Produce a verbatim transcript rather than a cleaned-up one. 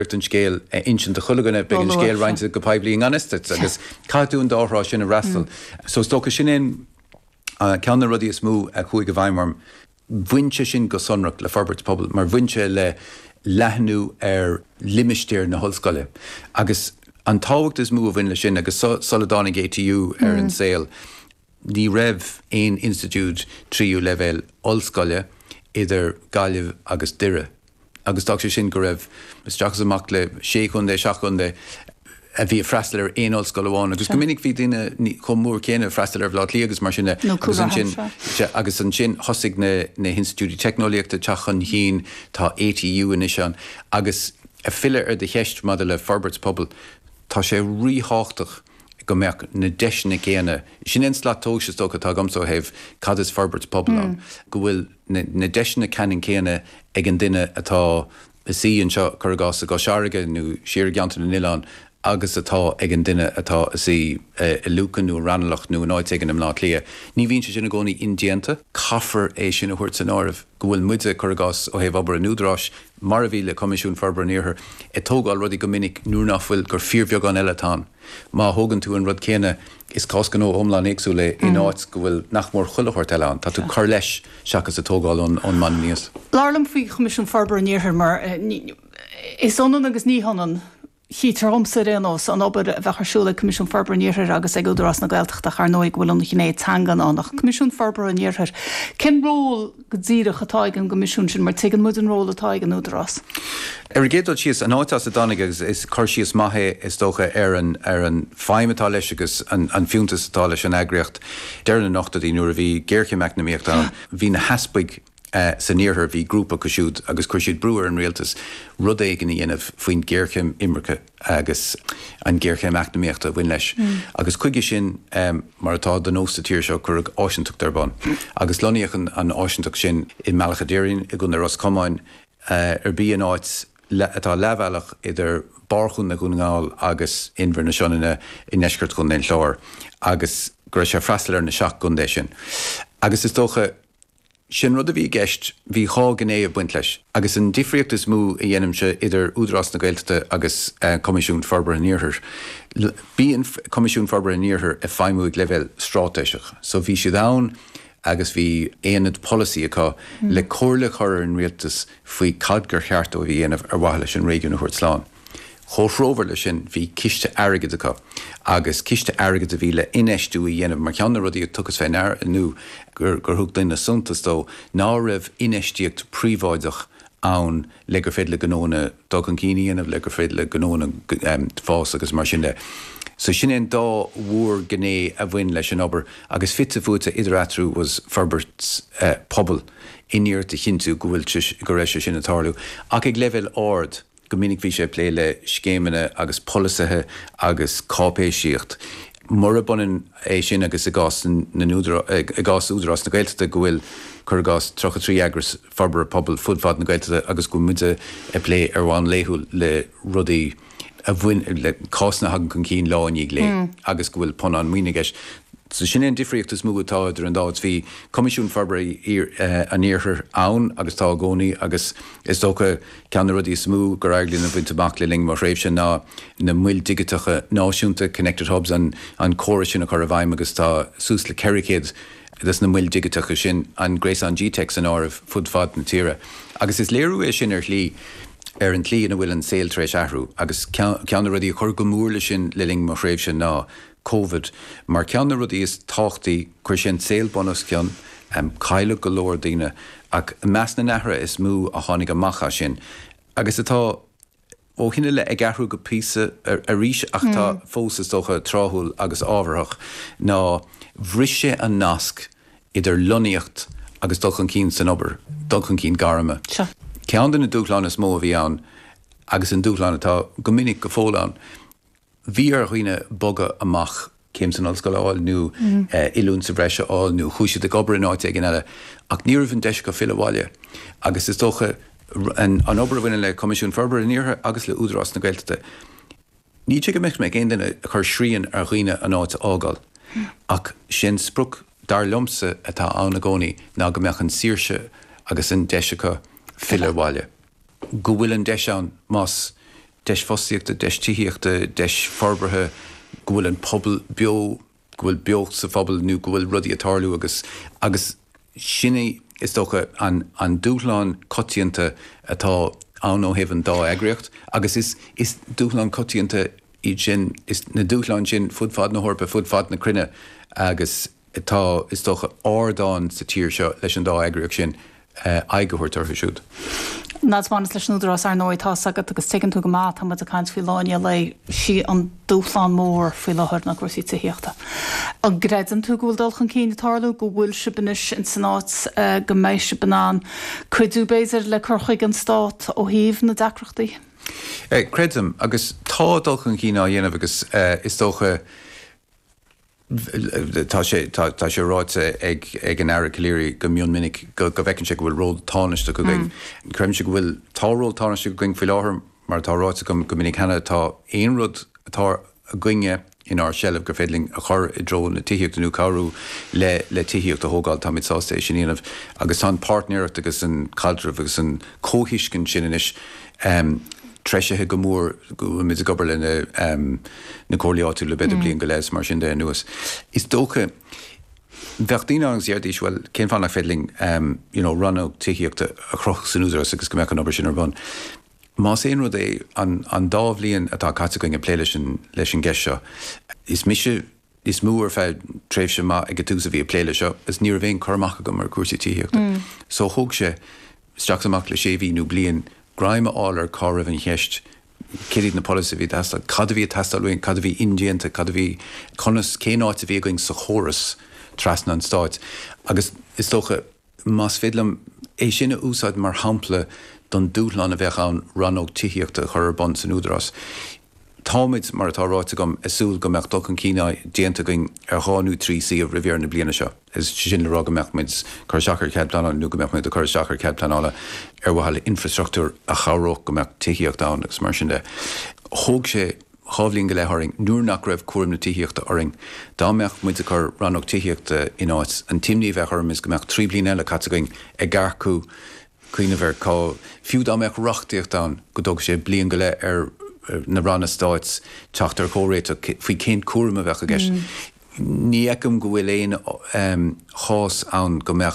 an scéal insin de chulaganna be an scéal reinte go paibblí aniste agus cadún dárá sin a rastal. So stocha sin in ceanna rudí is mú a chuig go bhaimmarm bhainte sin go sonrach le Forbart's Pobal mar bhainte le leithnú ar limistéir na hoscoile. Agus an táhacht is mú a bhain le sin agus solidánig A T U ar an saoil. Ní raibh ein institút tríú level olscoile idir Gaillimh agus Dire. Agus tá sé sin go raibh isteach amach le sé chundé seach chundé a bhí freistal ar ein olscoil amháin. Agus go minic bhí duine chun mór céanna freistal ar bhlát lí agus mar sinna agus an sin thosaigh na na institútí technoliaachta teachan hín tá A T U in isan agus a fille ar de cheist mad le Forbart's Pobal tá sé ríthátach go meach na deisina céanna. Sin inslatóise tócha tá gomsó hebh cad is Forbart's Pobal an. Go bhfuil na deisina ceann céanna ag an duine atá sí an seo chugás a go seaige nó siar geanta na Nilán agus atá ag an duine atá sí i lucan nó ranalach nó an áid ag an am lá lia. Ní bhíonn sé sinna gcónaí indianta, caithfar é sin a chuirt san áibh go bhfuil muide chugás ó hebh obair an údrás mar a bhí le Comisiún Forbar níorthair i tógáil rudí go minic nuair nach bhfuil gur fíorbeag an eile tá. Má thugann tú an rud céanna is cás gan ó omláin éagsú le in áit go bhfuil nach mór chuilehairt eile an, tá tú chur leis seachas a tógáil ón man níos. Láirlam faoi Comisiún Forbar níorthair mar is onan agus ní hanan Hítar omsa rénos an obair bhecharsúla Comisiún Forbar níorthair agus ag údarrás na Gaeltachta ar nóig bhfuil an chinné tangan annach. Comisiún Forbar níorthair cin ról go dtíire chatáig an Comisiún sin mar tuigeann muid an ról atáig an údarrás. Ar géadal síos an áitás a dánig agus is chuir síos maithe is dócha ar an ar an feimitá leis agus an an fiúntas atá leis an agriocht deir na nachta dí nuair a bhí Géirche McNamíocht an hí na haspaig Uh, sa níorthar bhí grúpa cosisiúd agus chuisiúd breúir an rialtas rud éigen í dhéanamh faoin Géirche Imreacha agus an Géirche McNamíochta bhain leis. Mm. Agus chuige sin um, mar atá den nósta tíir seo chuig áisinteach darbán. Agus loníochan an áisinteach sin i Malachadéirín i gún na Roscomáin uh, ar bí an áit le, atá lehealach idir barchún na gúnaáil agus inmhar na seanna i neisgurt chun den leir agus gur sé freistal ar na seach gundé sin. Agus is tócha sin rud a bhí gceist bhí há gné a buint leis. Agus an difriachtas mú i dhéanam se idir údarrás na Gaeltachta agus uh, Comisiún Forbar níorthair. Bí an Comisiún Forbar níorthair a feimúid level strátéiseach. So bhí si dán agus bhí éanad policy aá mm. le cóirla chur an rialtas faoi cadgur cheart ó bhí dhéanamh ar bhaile sin réigiún na Huirtslán. Chóthróver le sin bhí ciste airgid aá agus ciste airgid a bhí le inéisú i dhéanamh mar ceanna rudí tugus féin air anú gur gur thug daine suntas dó ná raibh inéistíocht príomháideach ann le gur féad le gnóna dó an cííanamh le gur féad le gnóna um, fás agus mar sin le. So sin é dá mhuair gné a bhain leis an obair agus fitte futa idireatrú was Forbart's uh, Pobal iníir de chinú go bhfuil go rééis sin atáú ach ag level ard go minic bhí sé plé le scéimene agus polisathe agus cápéisiíocht. Mar a bunin é sin agus a gás na gás údarrás na Gaeltachta go bhfuil chur gás trocha trí agras Forbar Pobal fudfad na Gaeltachta agus go muide a plé ar bháin léthúil le rudaí a bhain le cásna hagan chun cín láiníigh lé agus go bhfuil pon an muoineis. So sin é difriachtas múgatá idir an dáid bhí Comisiún Forbar uh, an níorthair ann agus tá gcónaí agus is dócha ceanna rudí smú gur aiglíonn a bhaint amach le ling mar réibh sin ná na mhuiil digiteacha náisiúnta Connected Hubs an an córa sin a chur a bhaim agus tá sús le Cerricéid das na mhuiil digiteacha sin an grééis an G-Tex an áibh fudfad na tíre. Agus is léirú é sin ar lí ar an tlí na bhfuil an saoil trééis ahrú agus ceanna rudí chur go mór le sin le ling mar réibh sin ná COVID, mar ceanna rudí is táchtaí chuir sin saoil bonus ceann um, caile go leor daoine ach meas na nethra is mú a tháinig amach sin. Agus atá ó hinine le ag ahrú go písa ar a ríis ach tá mm. fósas dócha tráthúil agus ábharthach ná bhriise an nasc idir loníocht agus dulchan cín san obair, dulchan cín garama. Sure. Ceann na dúchláin is mó a bhí ann agus an dúchláin atá go minic go fóláin. Bhí ar chuoine boga amach céim san ollscoil áil nó mm. uh, ilún sa bhreise áil nó chúise de gobar in áit ag an eile ach níor bhín deis go fila bháile agus is dócha an, an obair bhaine le Comisiún Forbar níorthair agus le údarrás na Gaeltachta. Ní te go mecht me gén duine chur sríonn ar chuoine an áit ágáil mm. ach sin spruc dar lomsa atá anna gcónaí ná go meach an síirse agus an deisicha fila bháile. Go bhfuil an deis an más deis fosíochta, deis tííochta, deis forbrethe go bhfuil an pobl bio, go bhfuil beocht sa phobal nó go bhfuil rudí atarlú agus agus sinné is dócha an, an dúchláin cotíanta atá an ó hehann dá eagraíocht, agus is, is dúchláin cotíanta i gin, is na dúchláin sin fudfad na hórpa, fudfad na crinne, agus atá is dócha ádáin sa tír seo leis an dá eagraíocht sin uh, aigehuiir tartha siúd. Nádsmánas leis núdras ar nóidtá sagad agus tegann tú go má tá a caiint fi láine lei si an dúchláin mór fi láthir na cuasí tííochta. A greidan tú gohfuil dulchan cíine tarlú go bhfuil sibanis in sanát uh, go mééis si banán chuidú béidir le churchaig an stát ó híomh na dacrochtaí? Eh, Credum agus tá dulchan cíine dhéanamh agus uh, is dócha tá sé tá sé ráite ag ag an air léirí go mion minic go go bhecinn sé go bhfuil ród táneiste go going. Creim sé go bhfuil táród táneiste go going fi láthair mar tá ráite go go minic hena tá éon rud atá a gcuine in our shelf go féidling a chur i dro na tííocht nú carú le le tííocht a hógáil tá mitsásta sin íanamh agus an partnerirt agus an cadreh agus an cóhiiscin sin inis um, treisithe go mór go mid a gobar le na, um, na cóliaátú le beidir blion go leis mar sin de nuas. Is dócha bhechttíine an zéirdís bhfuil cén fan nach féidling um, you know, run ó tííochta a chroch san úsras agus go meach an obair sin ar bun. Más éon rud é an, an dábhlíonn atá caite going a plé leis leis an gceis seo. Is mise is múar fé tréimh se má ag túsa bhí a plé seo, is níor bhéon chumach go mar cuasí tííochta. Mm. So thug sé straach amach le sé bhí nó blion Graime álar cáibh an cheist céad na policy bhí testa, cad bhí testalúin, cad bhí indianta, cad bhí conas céáit a bhí going sa chóras trasna an stáit. Agus is tócha más fédlam é sinna úsáid mar hampla don dúchláin a bheith an ranóg tííochta chur bon san údras. Táid mar atá ráite gom isúil go meach dochan cína déanta going ar cháú trí sí a rivéir na bliana seo. Is sin le rá go meach mid chuir seachar ceadplanán nó go meach mid a chuir seachar ceadplanála ar bhil infrastruchtúr a charóch go meach tííocht an agus mar sin de. Thóg sé chábhlíonn go letharing nuair nach raibh cuaim na tííochta oring. Dá meach muid a chur ranóg tííochta in áit an timníí bheith chum is go meach trí bliana eile chat going ag garcú cuioine bhar cá fiú dá meach rachtíocht an go dog sé blion go le ar na ranna stáits teachtar chóréite faoi cén cuairm a bheith a gceist. Ní eicem go bhfuil éon um, chás ann go meach